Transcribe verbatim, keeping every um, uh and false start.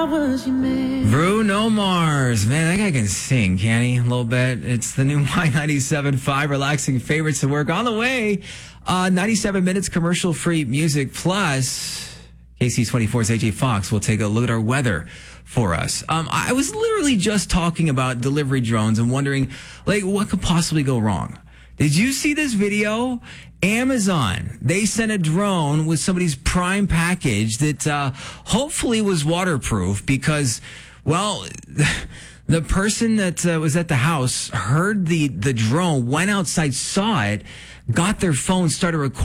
Bruno Mars. Man, that guy can sing, can he? A little bit. It's the new My ninety-seven point five relaxing favorites to work on the way. Uh, ninety-seven minutes commercial-free music plus K C twenty-four's A J Fox will take a look at our weather for us. Um, I was literally just talking about delivery drones and wondering, like, what could possibly go wrong? Did you see this video? Amazon, they sent a drone with somebody's Prime package that uh, hopefully was waterproof because, well, the person that uh, was at the house heard the, the drone, went outside, saw it, got their phone, started recording.